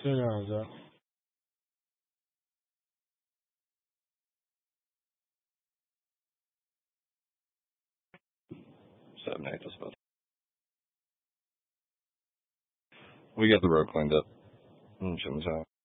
这样子。 Seven, eight, that's about. We got the road cleaned up. Jim's out.